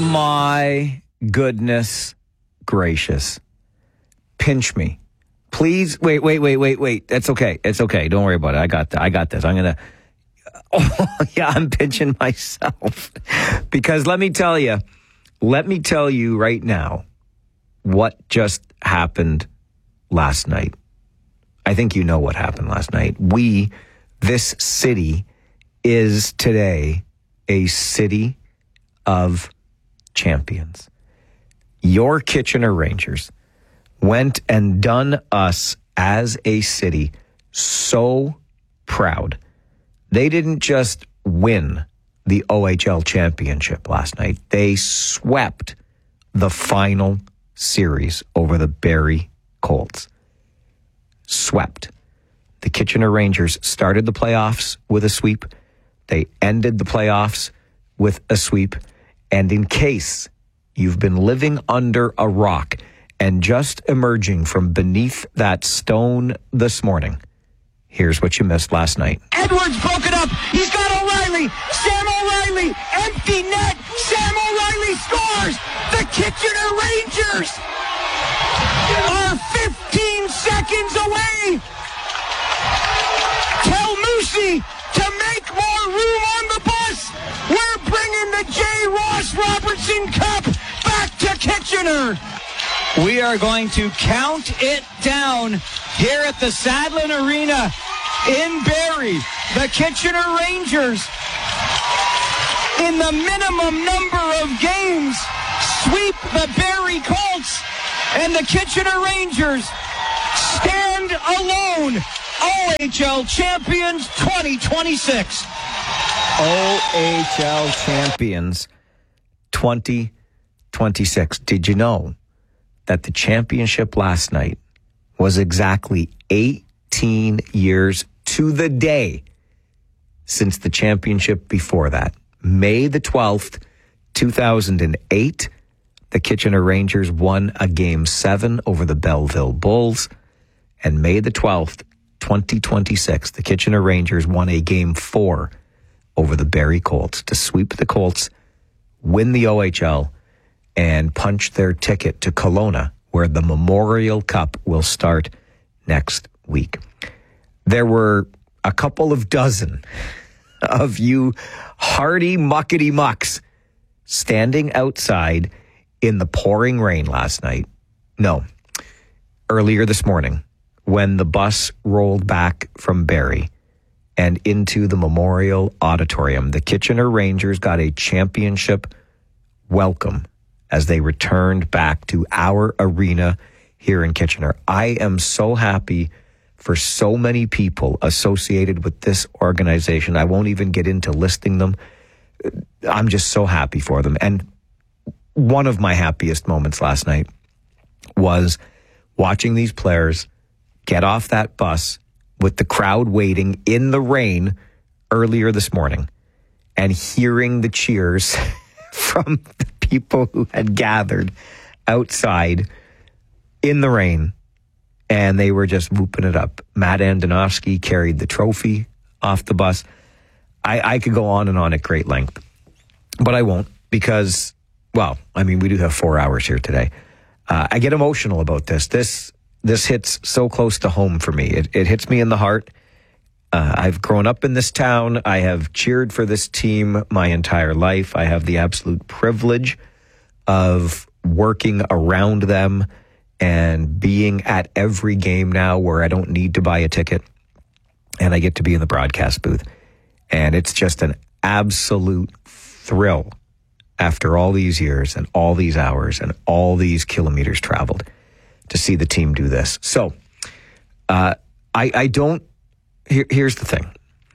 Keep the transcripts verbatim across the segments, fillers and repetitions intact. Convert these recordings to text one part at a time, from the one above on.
my goodness gracious. Pinch me. Please. Wait, wait, wait, wait, wait. That's okay. It's okay. Don't worry about it. I got th- I got this. I'm going to. Oh, yeah, I'm pinching myself. Because let me tell you, let me tell you right now what just happened last night. I think you know what happened last night. We, this city, is today a city of champions. Your Kitchener Rangers went and done us as a city so proud. They didn't just win the O H L championship last night. They swept the final series over the Barrie Colts. Swept. The Kitchener Rangers started the playoffs with a sweep. They ended the playoffs with a sweep. And in case you've been living under a rock and just emerging from beneath that stone this morning, here's what you missed last night. Edwards broke it up. He's got O'Reilly. Sam O'Reilly. Empty net. Sam O'Reilly scores. The Kitchener Rangers are fifteen seconds away. Tell Moosey to make more room on the bus. We're bringing the J. Ross Robertson Cup back to Kitchener. We are going to count it down here at the Sadlin Arena in Barrie. The Kitchener Rangers, in the minimum number of games, sweep the Barrie Colts, and the Kitchener Rangers stand alone. O H L champions twenty twenty-six. O H L champions twenty twenty-six. Did you know that the championship last night was exactly eighteen years to the day since the championship before that? May the twelfth, two thousand eight, the Kitchener Rangers won a game seven over the Belleville Bulls. And May the twelfth, twenty twenty-six, the Kitchener Rangers won a game four over the Barrie Colts to sweep the Colts, win the O H L, and punch their ticket to Kelowna, where the Memorial Cup will start next week. There were a couple of dozen of you hardy muckety mucks standing outside in the pouring rain last night. No, earlier this morning, when the bus rolled back from Barrie and into the Memorial Auditorium, the Kitchener Rangers got a championship welcome as they returned back to our arena here in Kitchener. I am so happy for so many people associated with this organization. I won't even get into listing them. I'm just so happy for them. And one of my happiest moments last night was watching these players get off that bus with the crowd waiting in the rain earlier this morning and hearing the cheers from the people who had gathered outside in the rain, and they were just whooping it up. Matt Andonovski carried the trophy off the bus. I, I could go on and on at great length, but I won't because, well, I mean, we do have four hours here today. Uh, I get emotional about this. This this hits so close to home for me. It, it hits me in the heart. Uh, I've grown up in this town. I have cheered for this team my entire life. I have the absolute privilege of working around them and being at every game now where I don't need to buy a ticket, and I get to be in the broadcast booth. And it's just an absolute thrill after all these years and all these hours and all these kilometers traveled to see the team do this. So uh, I, I don't, here, here's the thing.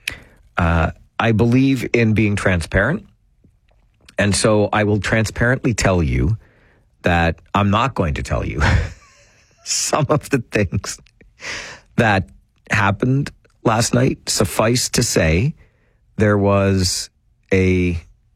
Uh, I believe in being transparent. And so I will transparently tell you that I'm not going to tell you some of the things that happened last night. Suffice to say, there was a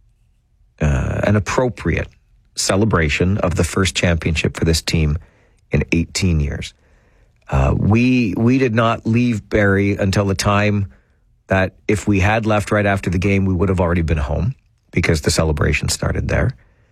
uh, an appropriate celebration of the first championship for this team in eighteen years. Uh, we we did not leave Barrie until the time that if we had left right after the game, we would have already been home because the celebration started there.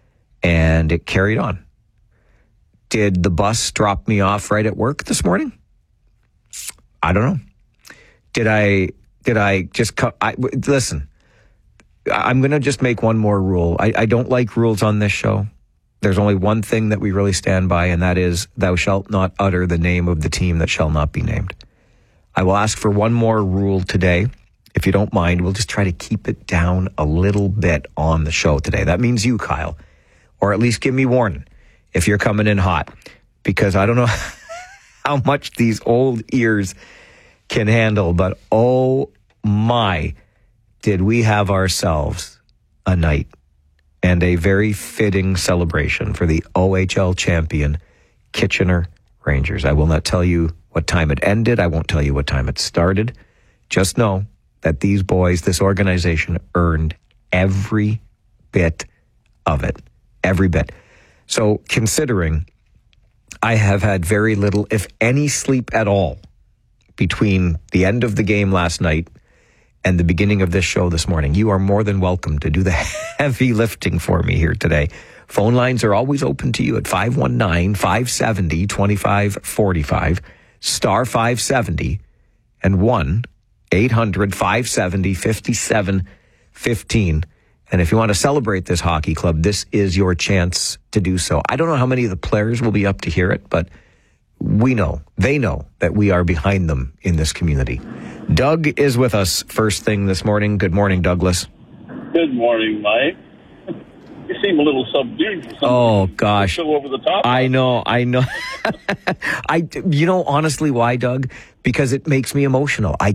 and it carried on. Did the bus drop me off right at work this morning? I don't know. Did I, did I just, co- I, listen, I'm going to just make one more rule. I, I don't like rules on this show. There's only one thing that we really stand by, and that is thou shalt not utter the name of the team that shall not be named. I will ask for one more rule today. If you don't mind, we'll just try to keep it down a little bit on the show today. That means you, Kyle, or at least give me warning if you're coming in hot, because I don't know how much these old ears can handle, but oh my, did we have ourselves a night and a very fitting celebration for the O H L champion Kitchener Rangers. I will not tell you what time it ended. I won't tell you what time it started. Just know that these boys, this organization, earned every bit of it. Every bit. So considering I have had very little, if any, sleep at all between the end of the game last night and the beginning of this show this morning, you are more than welcome to do the heavy lifting for me here today. Phone lines are always open to you at five one nine, five seven zero, two five four five, star five seventy, and one eight hundred, five seven zero, five seven one five. And if you want to celebrate this hockey club, this is your chance to do so. I don't know how many of the players will be up to hear it, but we know, they know that we are behind them in this community. Doug is with us first thing this morning. Good morning, Douglas. Good morning, Mike. You seem a little subdued. For something. Oh, gosh. So over the top. I know, I know. I, you know, honestly, why, Doug? Because it makes me emotional. I